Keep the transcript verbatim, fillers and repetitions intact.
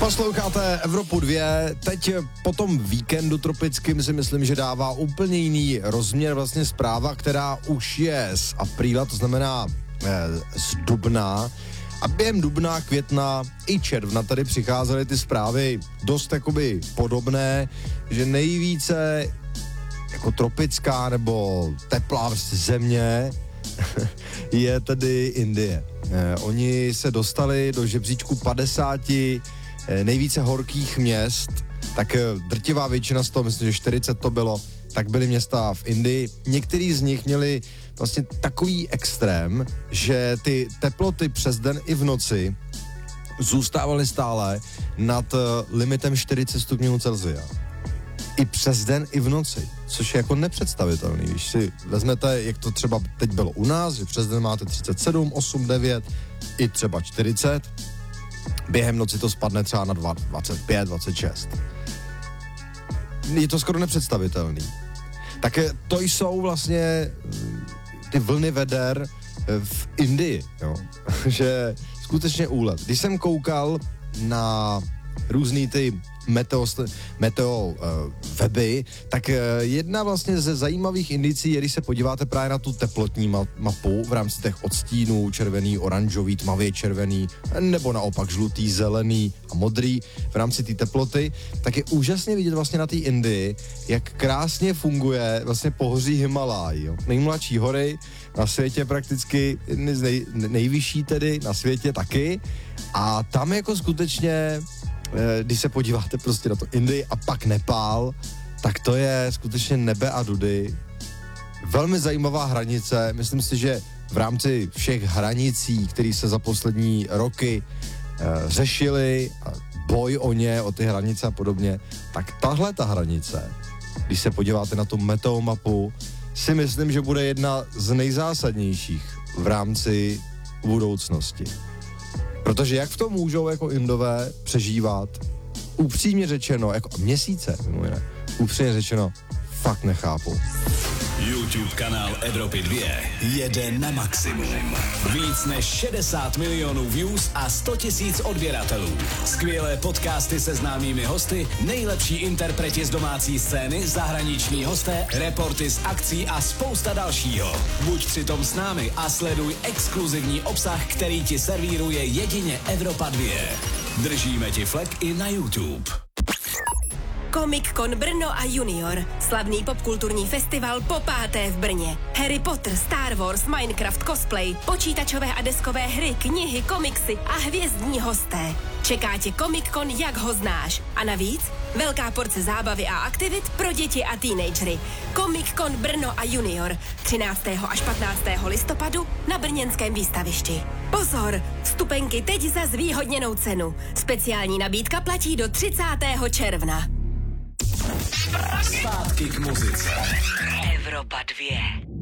Posloucháte Evropu dvě, teď po tom víkendu tropickým si myslím, že dává úplně jiný rozměr vlastně zpráva, která už je z apríla, to znamená eh, z dubna. A během dubna, května i června tady přicházely ty zprávy dost jakoby podobné, že nejvíce jako tropická nebo teplá vlastně země je tedy Indie. Eh, oni se dostali do žebříčku padesáti nejvíce horkých měst, tak drtivá většina z toho, myslím, že čtyřicet to bylo, tak byly města v Indii. Některý z nich měli vlastně takový extrém, že ty teploty přes den i v noci zůstávaly stále nad limitem čtyřicet stupňů Celsia. I přes den, i v noci, což je jako nepředstavitelný. Když si vezmete, jak to třeba teď bylo u nás, že přes den máte třicet sedm, osm, devět, i třeba čtyřicet, během noci to spadne třeba na dvacet pět, dvacet šest. Je to skoro nepředstavitelný. Tak to jsou vlastně ty vlny veder v Indii, jo. Že skutečně úlet. Když jsem koukal na různý ty meteo, meteo uh, weby, tak uh, jedna vlastně ze zajímavých indicí je, když se podíváte právě na tu teplotní ma- mapu v rámci těch odstínů, červený, oranžový, tmavě červený, nebo naopak žlutý, zelený a modrý v rámci té teploty, tak je úžasně vidět vlastně na té Indii, jak krásně funguje vlastně pohoří Himalaj, jo. Nejmladší hory na světě prakticky, jedny z nej, nejvyšší tedy na světě taky, a tam jako skutečně, když se podíváte prostě na to Indii a pak Nepál, tak to je skutečně nebe a dudy. Velmi zajímavá hranice, myslím si, že v rámci všech hranicí, které se za poslední roky e, řešily, boj o ně, o ty hranice a podobně, tak tahle ta hranice, když se podíváte na tu meteomapu, si myslím, že bude jedna z nejzásadnějších v rámci budoucnosti. Protože jak v tom můžou jako Indové přežívat, upřímně řečeno, jako měsíce, ne, upřímně řečeno, fakt nechápu. YouTube kanál Evropy dvě jede na maximum. Víc než šedesát milionů views a sto tisíc odběratelů. Skvělé podcasty se známými hosty, nejlepší interpreti z domácí scény, zahraniční hosté, reporty z akcí a spousta dalšího. Buď přitom s námi a sleduj exkluzivní obsah, který ti servíruje jedině Evropa dvě. Držíme ti flek i na YouTube. Comic Con Brno a Junior. Slavný popkulturní festival po páté v Brně. Harry Potter, Star Wars, Minecraft, cosplay, počítačové a deskové hry, knihy, komiksy a hvězdní hosté. Čeká tě Comic Con, jak ho znáš. A navíc velká porce zábavy a aktivit pro děti a teenagery. Comic Con Brno a Junior. třináctého až patnáctého listopadu na brněnském výstavišti. Pozor! Vstupenky teď za zvýhodněnou cenu. Speciální nabídka platí do třicátého června. Zpátky k muzice. Evropa dvě.